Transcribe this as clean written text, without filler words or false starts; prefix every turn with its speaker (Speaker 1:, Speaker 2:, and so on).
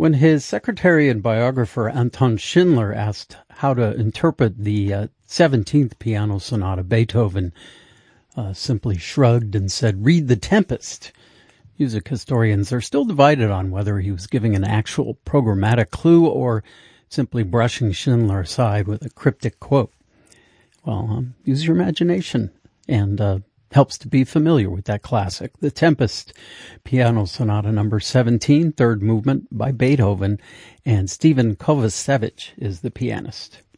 Speaker 1: When his secretary and biographer Anton Schindler asked how to interpret the 17th Piano Sonata, Beethoven simply shrugged and said, "Read The Tempest." Music historians are still divided on whether he was giving an actual programmatic clue or simply brushing Schindler aside with a cryptic quote. Well, use your imagination, and helps to be familiar with that classic, The Tempest, Piano Sonata number 17, third movement by Beethoven, and Stephen Kovacevic is the pianist.